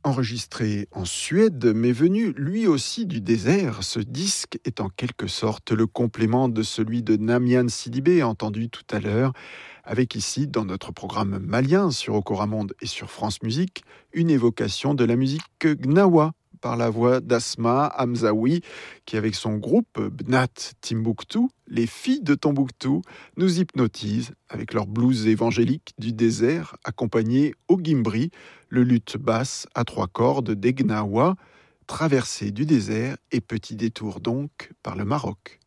Enregistré en Suède, mais venu lui aussi du désert, ce disque est en quelque sorte le complément de celui de Namian Sidibé, entendu tout à l'heure, avec ici, dans notre programme malien sur Okoramonde et sur France Musique, une évocation de la musique gnawa par la voix d'Asma Hamzaoui, qui avec son groupe Bnat Timbuktu, les filles de Tombouctou, nous hypnotise avec leur blues évangélique du désert, accompagné au gimbri, le luth basse à 3 cordes des gnawa, traversée du désert et petit détour donc par le Maroc.